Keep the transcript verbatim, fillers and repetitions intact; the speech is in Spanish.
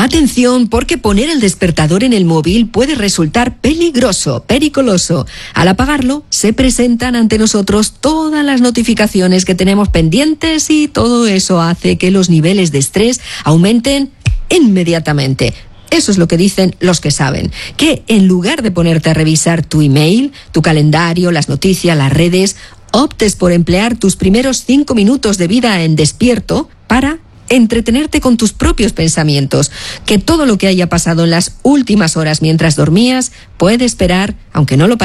Atención, porque poner el despertador en el móvil puede resultar peligroso, pericoloso. Al apagarlo, se presentan ante nosotros todas las notificaciones que tenemos pendientes y todo eso hace que los niveles de estrés aumenten inmediatamente. Eso es lo que dicen los que saben, que en lugar de ponerte a revisar tu email, tu calendario, las noticias, las redes, optes por emplear tus primeros cinco minutos de vida en despierto para entretenerte con tus propios pensamientos, que todo lo que haya pasado en las últimas horas mientras dormías puede esperar, aunque no lo